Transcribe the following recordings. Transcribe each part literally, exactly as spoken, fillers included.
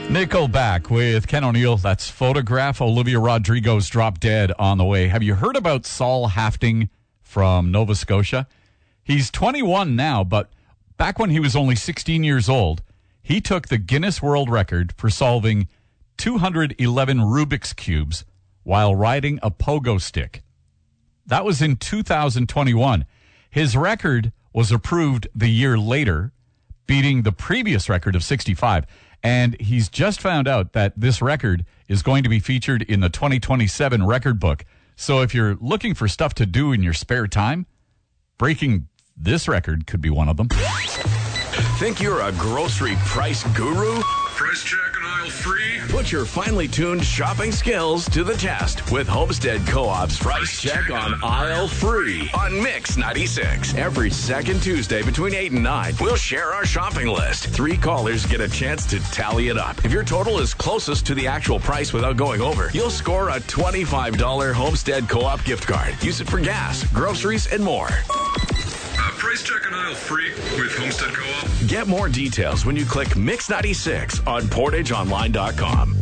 Nickelback with Ken O'Neill. That's Photograph. Olivia Rodrigo's Drop Dead on the way. Have you heard about Saul Hafting from Nova Scotia? He's twenty-one now, but back when he was only sixteen years old, he took the Guinness World Record for solving two hundred eleven Rubik's Cubes while riding a pogo stick. That was in two thousand twenty-one. His record was approved the year later, beating the previous record of sixty-five. And he's just found out that this record is going to be featured in the twenty twenty-seven record book. So if you're looking for stuff to do in your spare time, breaking this record could be one of them. Think you're a grocery price guru? Price check on aisle free. Put your finely tuned shopping skills to the test with Homestead Co-op's Price Check on Aisle Free on Mix ninety-six. Every second Tuesday between eight and nine, we'll share our shopping list. Three callers get a chance to tally it up. If your total is closest to the actual price without going over, you'll score a twenty-five dollars Homestead Co-op gift card. Use it for gas, groceries, and more. Uh, price check on aisle free with Homestead Co-op. Get more details when you click Mix ninety-six on portage online dot com.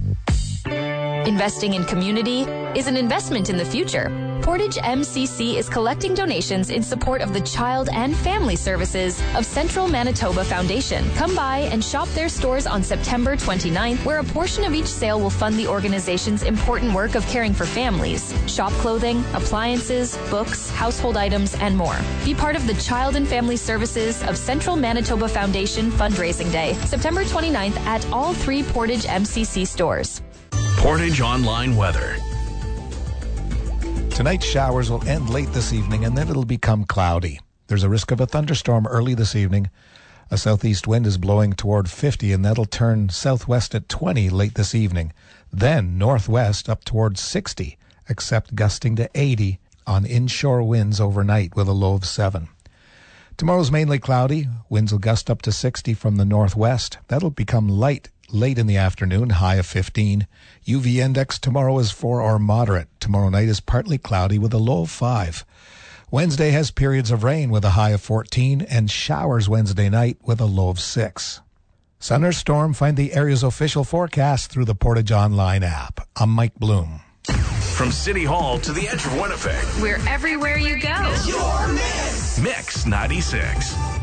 Investing in community is an investment in the future. Portage M C C is collecting donations in support of the Child and Family Services of Central Manitoba Foundation. Come by and shop their stores on September twenty-ninth, where a portion of each sale will fund the organization's important work of caring for families. Shop clothing, appliances, books, household items, and more. Be part of the Child and Family Services of Central Manitoba Foundation Fundraising Day, September twenty-ninth at all three Portage M C C stores. Portage Online Weather. Tonight, showers will end late this evening, and then it'll become cloudy. There's a risk of a thunderstorm early this evening. A southeast wind is blowing toward fifty, and that'll turn southwest at twenty late this evening. Then northwest up towards sixty, except gusting to eighty on inshore winds overnight with a low of seven. Tomorrow's mainly cloudy. Winds will gust up to sixty from the northwest. That'll become light late in the afternoon, high of fifteen. U V index tomorrow is four or moderate. Tomorrow night is partly cloudy with a low of five. Wednesday has periods of rain with a high of fourteen and showers Wednesday night with a low of six. Sun or storm, find the area's official forecast through the Portage Online app. I'm Mike Bloom. From City Hall to the edge of Winnipeg. We're everywhere you go. Mix ninety-six.